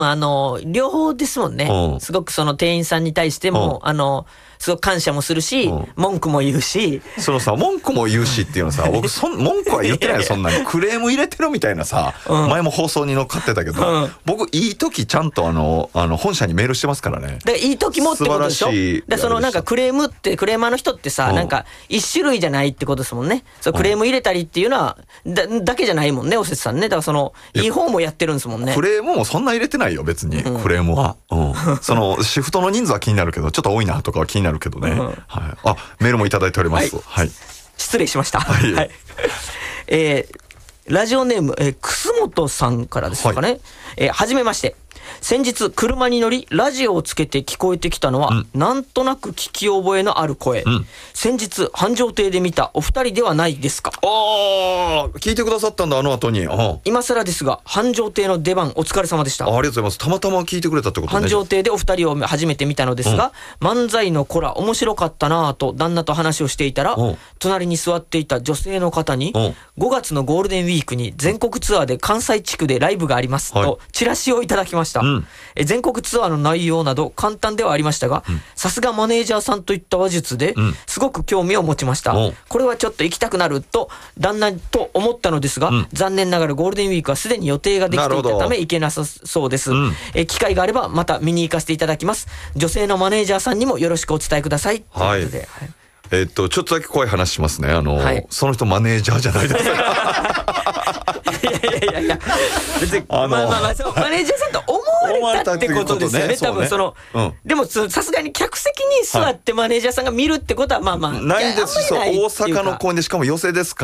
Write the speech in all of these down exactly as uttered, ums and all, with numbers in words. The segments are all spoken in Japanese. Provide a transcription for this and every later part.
あの両方ですもんね、うん、すごくその店員さんに対しても、うん、あのすごく感謝もするし、うん、文句も言うし、 そのさ文句も言うしっていうのさ僕そん文句は言ってないよそんなにクレーム入れてるみたいなさ、うん、前も放送に乗っかってたけど、うん、僕いい時ちゃんとあのあの本社にメールしてますからね。 でいい時もってことでしょ。素晴らしい。でそのなんかクレームってクレーマーの人ってさ、うん、なんか一種類じゃないってことですもんね。そうクレーム入れたりっていうのは だ, だけじゃないもんねおせつさんね。だからそのいい方もやってるんですもんね。 クレームもそんな入れてないよ別に、うん、クレームは、うん、そのシフトの人数は気になるけどちょっと多いなとかは気になるけどね、うんはい、あメールもいただいております、はいはい、失礼しました、はいはいえー、ラジオネーム、えー、楠本さんからですかね、はいえー、はじめまして。先日車に乗りラジオをつけて聞こえてきたのは、うん、なんとなく聞き覚えのある声、うん、先日繁盛亭で見たお二人ではないですか。 あー聞いてくださったんだあの後に。あ今更ですが繁盛亭の出番お疲れ様でした。 あ, ありがとうございます。たまたま聞いてくれたってことね。 繁盛亭でお二人を初めて見たのですが、うん、漫才の子ら面白かったなぁと旦那と話をしていたら、うん、隣に座っていた女性の方に、うん、ごがつのゴールデンウィークに全国ツアーで関西地区でライブがあります、はい、とチラシをいただきました、うん、え全国ツアーの内容など簡単ではありましたが、さすがマネージャーさんといった話術で、うん、すごく興味を持ちました、うん、これはちょっと行きたくなると旦那と思ったのですが、うん、残念ながらゴールデンウィークはすでに予定ができていたため行けなさそうです、うん、え機会があればまた見に行かせていただきます。女性のマネージャーさんにもよろしくお伝えください。 はい、ということで、はい、えー、っとちょっとだけ怖い話しますね。あの、はい、その人マネージャーじゃないですいやいやいやいや別にあのまあまあまあそうマネージャーさんと思われたってことですよね。多分その、うん、でもさすがに客席に座ってマネージャーさんが見るってことはまあまあ、はい、 ないです。そう大阪の公演でしかも寄席ですから、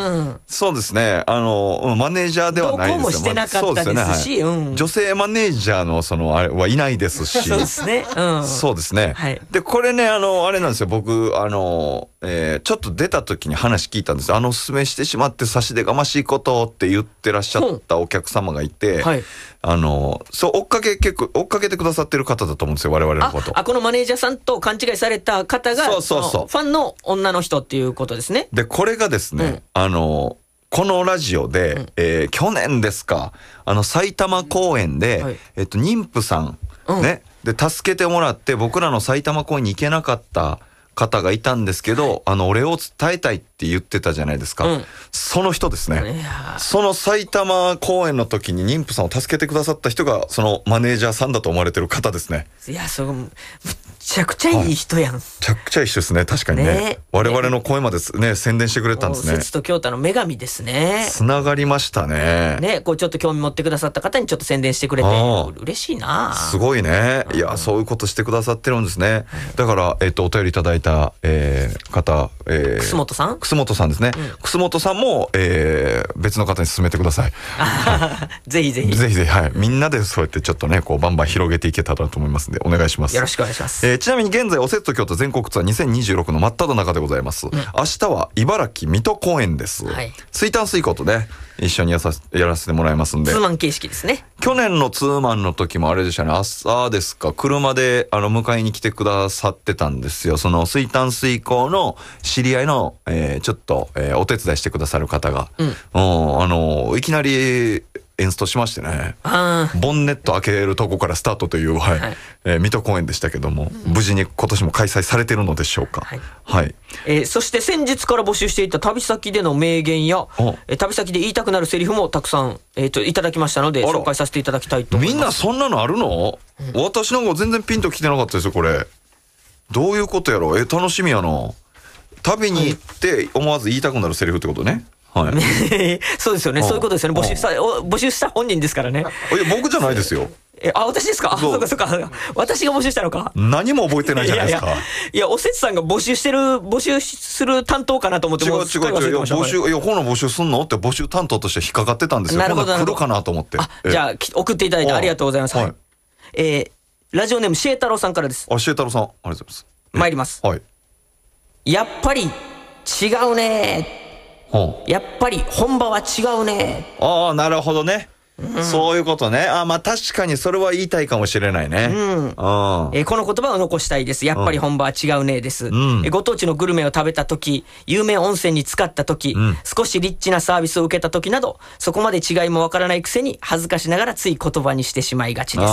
うん、そうですねあのマネージャーではないですよ。 どこもしてなかったですし、まあねはいうん、 女性マネージャーのそのあれはいないですしそうですね、うん、 そうですね、はい、でこれねあのあれなんですよ僕あの、えー、ちょっと出た時に話聞いたんですよ。あのおすすめしてしまって差し出がましいことって言ってらっしゃったお客様がいて、はい、あのそう追っかけ結構追っかけてくださってる方だと思うんですよ我々のこと。 ああこのマネージャーさんと勘違いされた方がそうそうそうファンの女の人っていうことですね。 でこれがですね、うん、あのこのラジオで、うんえー、去年ですかあの埼玉公演で、はいえっと、妊婦さん、うん、ねで助けてもらって僕らの埼玉公演に行けなかった方がいたんですけど、はい、あのお礼を伝えたいって言ってたじゃないですか、うん、その人ですね。その埼玉公演の時に妊婦さんを助けてくださった人がそのマネージャーさんだと思われてる方ですね。 いやそむっちゃくちゃいい人やん、はい、 めちゃくちゃいい人ですね。確かに ね, ね我々の声までね宣伝してくれたんですね。 節と京太の女神ですね。 つながりましたね。 ねこうちょっと興味持ってくださった方にちょっと宣伝してくれて嬉しいな。 すごいね。いやそういうことしてくださってるんですね。だから、えっと、お便りいただいた、えー、方、えー、 楠本さん楠本さんですね、うん、楠本さんも、えー、別の方に勧めてくださいぜひぜひぜひぜひ、はい、みんなでそうやってちょっとねこうバンバン広げていけたらと思いますのでお願いします。 よろしくお願いします。 えー、ちなみに現在おせっと京都全国ツアーにせんにじゅうろくの真っ只中でございます、うん、明日は茨城水戸公演です、はい、水炭水耕とね一緒にやさやらせてもらいますんでツーマン形式ですね。 去年のツーマンの時もあれでしたね朝ですか車であの迎えに来てくださってたんですよ。その水炭水耕の知り合いの、えー、ちょっと、えー、お手伝いしてくださる方が、うん、あのいきなりエンストしましてねボンネット開けるとこからスタートという、はいはいえー、水戸公演でしたけども、うん、無事に今年も開催されてるのでしょうか。はい、はいえー、そして先日から募集していた旅先での名言や、えー、旅先で言いたくなるセリフもたくさん、えー、といただきましたので紹介させていただきたいと思います。 みんなそんなのあるの、うん、私なんか全然ピンときてなかったですよこれ。どういうことやろ。えー、楽しみやな。旅に行って思わず言いたくなるセリフってことね。はい、 そうですよね。そういうことですよね。募集した募集した本人ですからね。 いや僕じゃないですよ。 えあ私ですか。あそうかそうか私が募集したのか。 何も覚えてないじゃないですか。いやいや、 いやおせつさんが募集してる募集する担当かなと思って。 違う違う違う。いや募集いやこの募集すんのって募集担当として引っかかってたんですよ。 なるほどなるほど。 来るかなと思って。 あじゃあ送っていただいてありがとうございます。はい、えー、ラジオネームシエ太郎さんからです。 あシエ太郎さんありがとうございます。 参ります。はい。やっぱり違うね。やっぱり本場は違うね。 ああなるほどね。 うん、そういうことね。あ、まあ確かにそれは言いたいかもしれないね。うん。うん、 えー、この言葉を残したいです。やっぱり本場は違うねです。うん、えー、ご当地のグルメを食べたとき、有名温泉に浸かったとき、うん、少しリッチなサービスを受けたときなど、そこまで違いもわからないくせに恥ずかしながらつい言葉にしてしまいがちです。